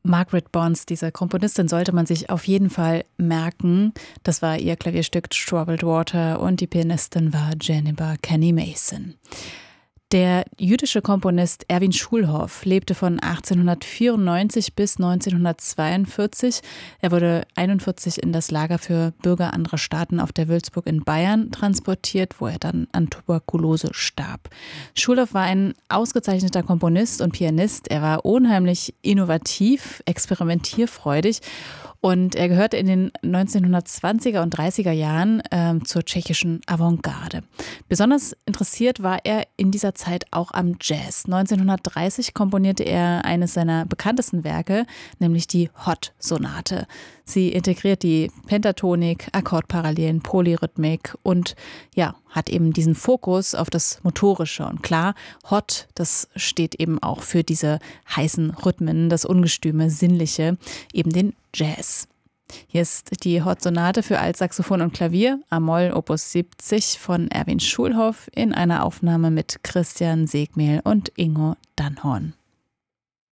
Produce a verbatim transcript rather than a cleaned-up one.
Margaret Bonds, diese Komponistin, sollte man sich auf jeden Fall merken. Das war ihr Klavierstück Troubled Water und die Pianistin war Jennifer Kenny Mason. Der jüdische Komponist Erwin Schulhoff lebte von achtzehnhundertvierundneunzig bis neunzehnhundertzweiundvierzig. Er wurde einundvierzig in das Lager für Bürger anderer Staaten auf der Wülzburg in Bayern transportiert, wo er dann an Tuberkulose starb. Schulhoff war ein ausgezeichneter Komponist und Pianist. Er war unheimlich innovativ, experimentierfreudig. Und er gehörte in den neunzehnhundertzwanziger und dreißiger Jahren äh, zur tschechischen Avantgarde. Besonders interessiert war er in dieser Zeit auch am Jazz. neunzehnhundertdreißig komponierte er eines seiner bekanntesten Werke, nämlich die Hot-Sonate. Sie integriert die Pentatonik, Akkordparallelen, Polyrhythmik und ja, hat eben diesen Fokus auf das Motorische. Und klar, Hot, das steht eben auch für diese heißen Rhythmen, das Ungestüme, Sinnliche, eben den Jazz. Hier ist die Hot-Sonate für Altsaxophon und Klavier, a-Moll Opus siebzig von Erwin Schulhoff in einer Aufnahme mit Christian Segmehl und Ingo Dannhorn.